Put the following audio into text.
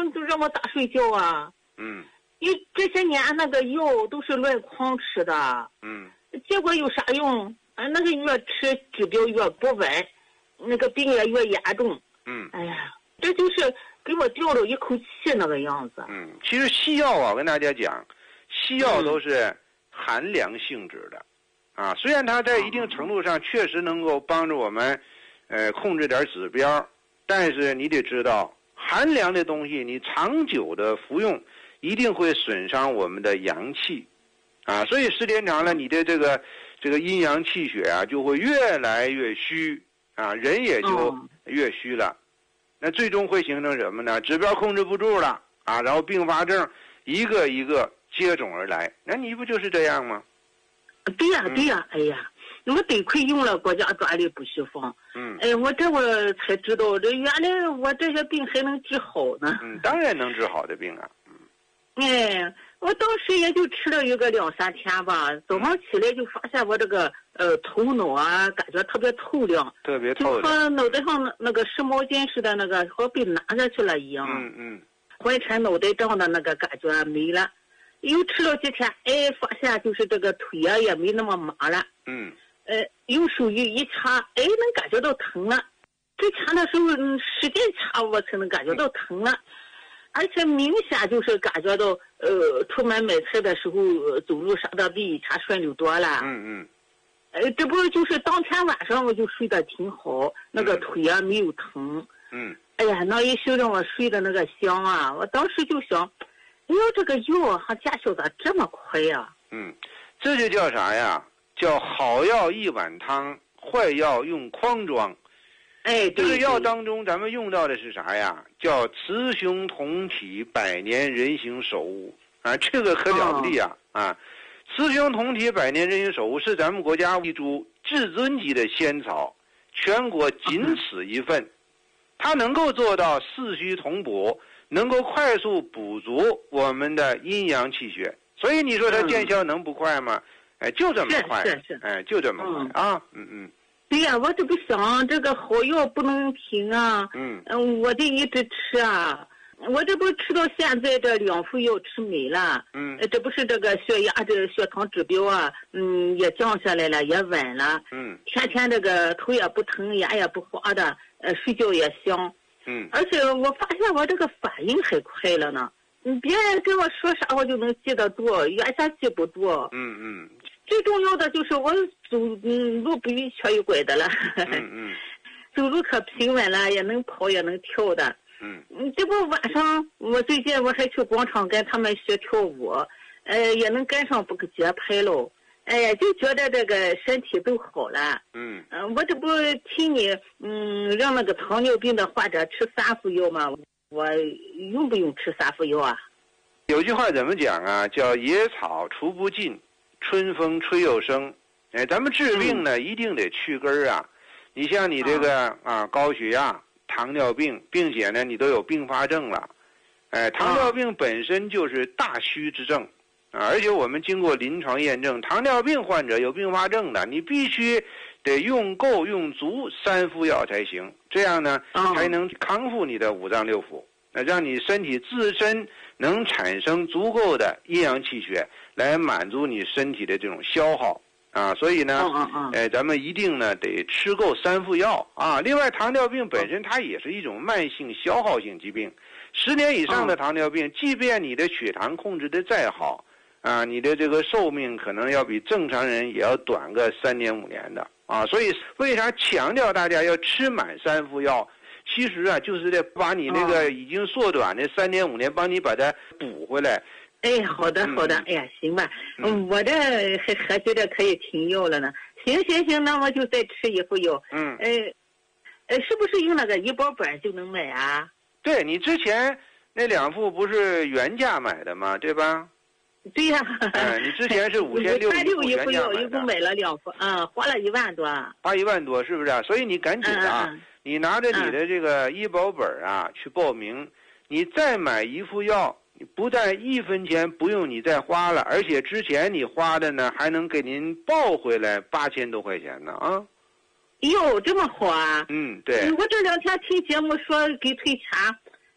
就让我咋睡觉啊？因为这些年那个药都是乱狂吃的，结果有啥用？那个越吃指标越不稳，那个病也越严重。哎呀，这就是给我吊了一口气那个样子。 其实西药啊，我跟大家讲，西药都是寒凉性质的，虽然它在一定程度上确实能够帮助我们，控制点指标，但是你得知道，寒凉的东西你长久的服用，一定会损伤我们的阳气，所以时间长了，你的这个阴阳气血啊，就会越来越虚，人也就越虚了。那最终会形成什么呢？指标控制不住了然后并发症一个一个接踵而来。那你不就是这样吗？ 对呀，哎呀，我得亏用了国家专利不许放。我才知道，这原来我这些病还能治好呢。 当然能治好的病啊。 我当时也就吃了一个2-3天吧，早上起来就发现我这个头脑啊，感觉特别透亮， 特别透亮， 就和脑袋上那个湿毛巾似的，那个好被拿下去了一样。浑身脑袋胀的那个感觉没了。又吃了几天，发现就是这个腿啊也没那么麻了。用手一掐，能感觉到疼了。之前的时候，使劲掐我才能感觉到疼了。而且明显就是感觉到，出门买菜的时候走路啥的比以前顺溜多了。这不就是当天晚上我就睡得挺好，那个腿啊没有疼。哎呀，那一宿让我睡的那个香啊！我当时就想，这个药还见效咋这么快呀？ 这就叫啥呀？叫好药一碗汤，坏药用筐装。这个药当中咱们用到的是啥呀？叫雌雄同体百年人形首物这个可了不得雌雄同体百年人形首物是咱们国家一株至尊级的仙草，全国仅此一份。它能够做到四虚同补，能够快速补足我们的阴阳气血，所以你说它见效能不快吗？就这么快，就这么快对呀，我这不想这个好药不能停啊。我得一直吃啊。我这不吃到现在这2副药吃没了。这不是这个血压这血糖指标啊，也降下来了，也稳了。天天这个头也不疼，眼也不花的，睡觉也香。而且我发现我这个反应还快了呢。别人跟我说啥我就能记得住，原先记不住。最重要的就是我走路不一瘸一拐的了。走路可平稳了，也能跑也能跳的。这不晚上我最近我还去广场跟他们学跳舞，也能跟上不个节拍喽。就觉得这个身体都好了。我这不听你让那个糖尿病的患者吃3副药吗？我用不用吃3副药啊？ 有句话怎么讲啊？叫野草除不尽，春风吹又生。咱们治病呢，一定得去根儿啊。你像你这个高血压、糖尿病，并且呢你都有并发症了。糖尿病本身就是大虚之症而且我们经过临床验证，糖尿病患者有并发症的，你必须得用够用足3副药才行，这样呢才能康复你的五脏六腑，让你身体自身能产生足够的阴阳气血来满足你身体的这种消耗所以呢咱们一定呢得吃够3副药另外糖尿病本身它也是一种慢性消耗性疾病，10年以上的糖尿病即便你的血糖控制的再好你的这个寿命可能要比正常人也要短个3年5年的所以为啥强调大家要吃满3副药？其实就是得把你那个已经缩短的3年5年帮你把它补回来。 好的，哎呀，行吧，我这还觉得可以停药了呢。行，那我就再吃1副药。是不是用那个医保本就能买啊？ 对，你之前那2副不是原价买的吗？对吧？ 对呀。 你之前是5600 一副药，一共买了2副，花了1万多。 花1万多是不是所以你赶紧你拿着你的这个医保本去报名，你再买1副药。你不但1分钱不用你再花了，而且之前你花的呢还能给您报回来8000多块钱呢哟，这么好啊！ 对。 我这2天听节目说给退钱，